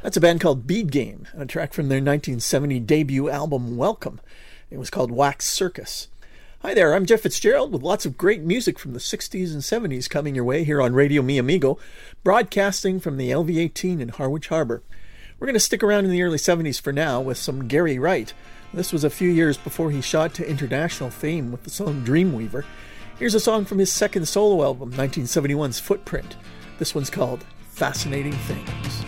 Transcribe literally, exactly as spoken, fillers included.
That's a band called Bead Game, a track from their nineteen seventy debut album Welcome. It was called Wax Circus. Hi there, I'm Jeff Fitzgerald with lots of great music from the sixties and seventies coming your way here on Radio Mi Amigo, broadcasting from the L V eighteen in Harwich Harbour. We're going to stick around in the early seventies for now with some Gary Wright. This was a few years before he shot to international fame with the song Dreamweaver. Here's a song from his second solo album, nineteen seventy-one's Footprint. This one's called Fascinating Things.